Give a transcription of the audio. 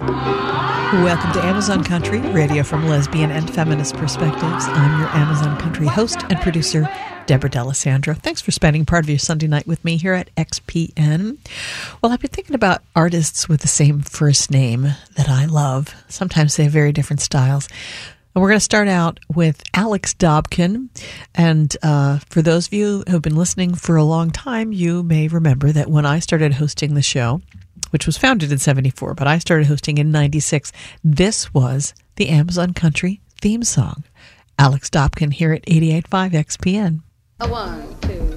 Welcome to Amazon Country, radio from lesbian and feminist perspectives. I'm your Amazon Country host and producer, Deborah D'Alessandro. Thanks for spending part of your Sunday night with me here at XPN. Well, I've been thinking about artists with the same first name that I love. Sometimes they have very different styles. And we're going to start out with Alex Dobkin. And for those of you who have been listening for a long time, you may remember that when I started hosting the show, which was founded in 74, but I started hosting in 96. This was the Amazon Country theme song. Alex Dobkin here at 88.5 XPN. A 1, 2.